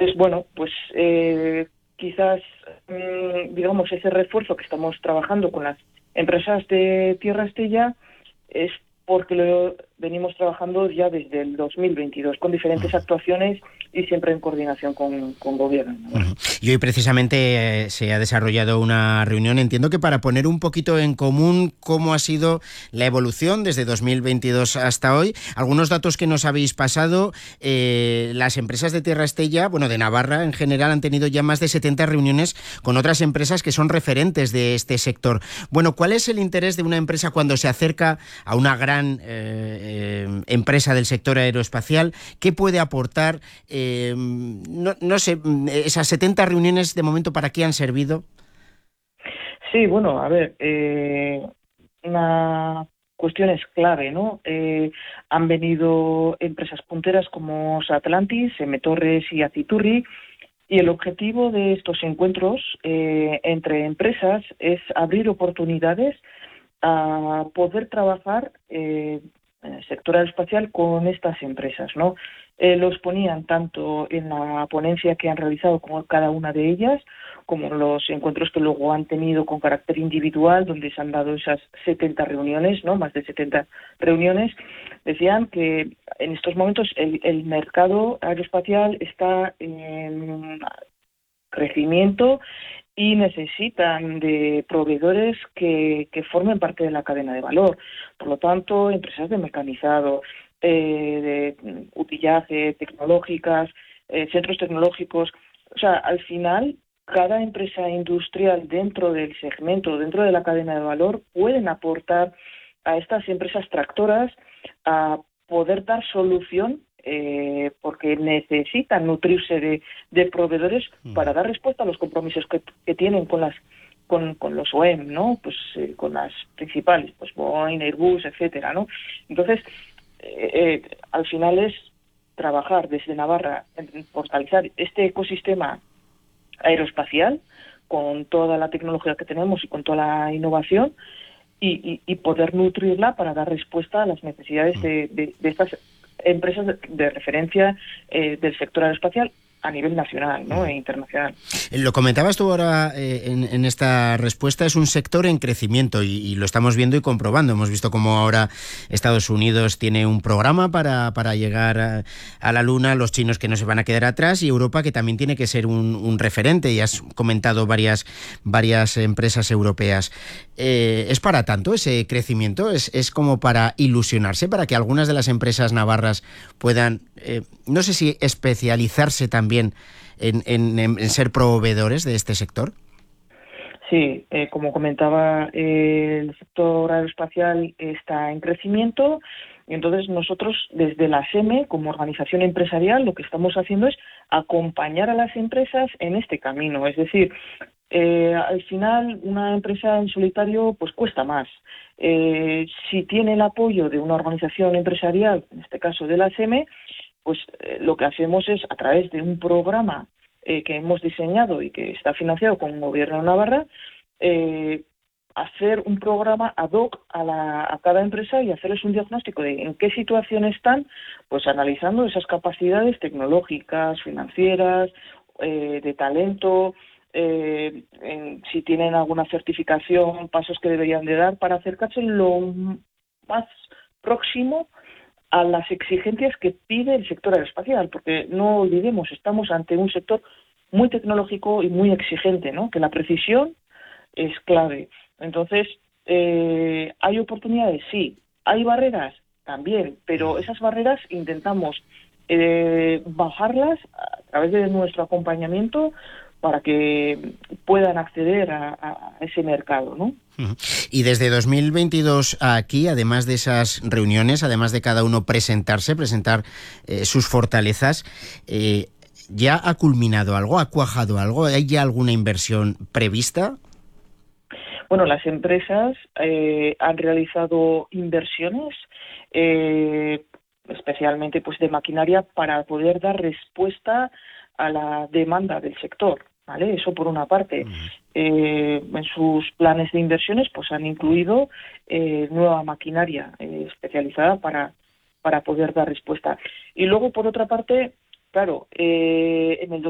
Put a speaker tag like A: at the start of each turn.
A: Entonces, bueno, pues quizás, digamos, ese refuerzo que estamos trabajando con las empresas de Tierra Estella es porque lo venimos trabajando ya desde el 2022 con diferentes actuaciones y siempre en coordinación con gobierno, ¿no?
B: Y hoy precisamente se ha desarrollado una reunión, entiendo que para poner un poquito en común cómo ha sido la evolución desde 2022 hasta hoy. Algunos datos que nos habéis pasado, las empresas de Tierra Estella, bueno, de Navarra en general, han tenido ya más de 70 reuniones con otras empresas que son referentes de este sector. Bueno, ¿cuál es el interés de una empresa cuando se acerca a una gran empresa del sector aeroespacial? ¿Qué puede aportar? No sé, esas 70 reuniones de momento, ¿para qué han servido?
A: Sí, bueno, a ver, una cuestión es clave, ¿no? Han venido empresas punteras como Satlantis, M. Torres y Aciturri, y el objetivo de estos encuentros entre empresas es abrir oportunidades a poder trabajar en el sector aeroespacial con estas empresas, ¿no? Los ponían tanto en la ponencia que han realizado con cada una de ellas, como los encuentros que luego han tenido con carácter individual, donde se han dado esas 70 reuniones, ¿no? Más de 70 reuniones. Decían que en estos momentos el mercado aeroespacial está en crecimiento y necesitan de proveedores que formen parte de la cadena de valor. Por lo tanto, empresas de mecanizado, de utillaje, tecnológicas, centros tecnológicos. O sea, al final, cada empresa industrial dentro del segmento, dentro de la cadena de valor, pueden aportar a estas empresas tractoras a poder dar solución porque necesitan nutrirse de proveedores para dar respuesta a los compromisos que tienen con los OEM, ¿no? Pues con las principales, pues Boeing, Airbus, etcétera, ¿no? Entonces, al final es trabajar desde Navarra en fortalecer este ecosistema aeroespacial con toda la tecnología que tenemos y con toda la innovación y poder nutrirla para dar respuesta a las necesidades de estas empresas de referencia del sector aeroespacial a nivel nacional, ¿no? E internacional.
B: Lo comentabas tú ahora en esta respuesta, es un sector en crecimiento y lo estamos viendo y comprobando. Hemos visto cómo ahora Estados Unidos tiene un programa para llegar a la Luna, los chinos que no se van a quedar atrás y Europa que también tiene que ser un referente. Y has comentado varias empresas europeas. ¿Es para tanto ese crecimiento? ¿Es como para ilusionarse, para que algunas de las empresas navarras puedan, no sé si especializarse también en ser proveedores de este sector?
A: Sí, como comentaba, el sector aeroespacial está en crecimiento y entonces nosotros desde la SEME, como organización empresarial, lo que estamos haciendo es acompañar a las empresas en este camino. Es decir, al final una empresa en solitario pues cuesta más. Si tiene el apoyo de una organización empresarial, en este caso de la SEME, pues lo que hacemos es a través de un programa que hemos diseñado y que está financiado con el Gobierno de Navarra, hacer un programa ad hoc a cada empresa y hacerles un diagnóstico de en qué situación están, pues analizando esas capacidades tecnológicas, financieras, de talento, si tienen alguna certificación, pasos que deberían de dar para acercarse lo más próximo a las exigencias que pide el sector aeroespacial, porque no olvidemos, estamos ante un sector muy tecnológico y muy exigente, ¿no? Que la precisión es clave. Entonces, ¿hay oportunidades? Sí. ¿Hay barreras? También, pero esas barreras intentamos bajarlas a través de nuestro acompañamiento para que puedan acceder a ese mercado, ¿no?
B: Y desde 2022 a aquí, además de esas reuniones, además de cada uno presentar sus fortalezas, ¿ya ha culminado algo? ¿Ha cuajado algo? ¿Hay ya alguna inversión prevista?
A: Bueno, las empresas han realizado inversiones, especialmente pues de maquinaria, para poder dar respuesta a la demanda del sector. ¿Vale? Eso por una parte. En sus planes de inversiones pues han incluido nueva maquinaria especializada para poder dar respuesta. Y luego, por otra parte, claro, en el